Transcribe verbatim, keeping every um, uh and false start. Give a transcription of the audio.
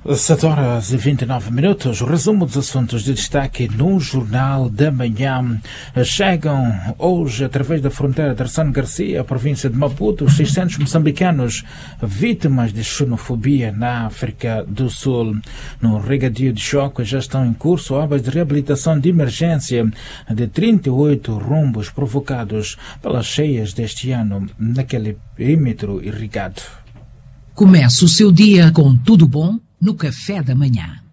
sete horas e vinte e nove minutos. O resumo dos assuntos de destaque no Jornal da Manhã. Chegam hoje, através da fronteira de Arsano Garcia, a província de Maputo, seiscentos moçambicanos vítimas de xenofobia na África do Sul. No regadio de choque já estão em curso obras de reabilitação de emergência de trinta e oito rombos provocados pelas cheias deste ano naquele perímetro irrigado. Comece o seu dia com tudo bom no Café da Manhã.